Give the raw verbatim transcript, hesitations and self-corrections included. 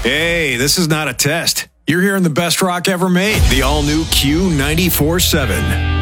Hey, this is not a test. You're hearing the best rock ever made. The all-new Q ninety-four seven.